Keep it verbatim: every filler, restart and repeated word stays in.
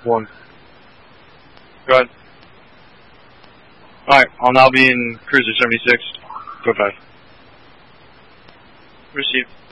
one. Go ahead. Alright, I'll now be in cruiser seventy-six. Go five. Received.